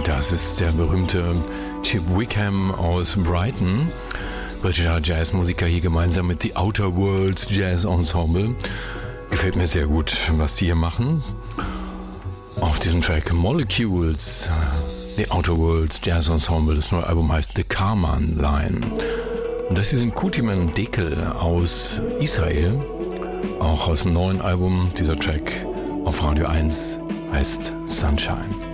Das ist der berühmte Chip Wickham aus Brighton. Britischer Jazzmusiker hier gemeinsam mit The Outer Worlds Jazz Ensemble. Gefällt mir sehr gut, was die hier machen. Auf diesem Track Molecules, The Outer Worlds Jazz Ensemble. Das neue Album heißt The Karman Line. Und das hier sind Kutiman Dekel aus Israel. Auch aus dem neuen Album. Dieser Track auf Radio 1 heißt Sunshine.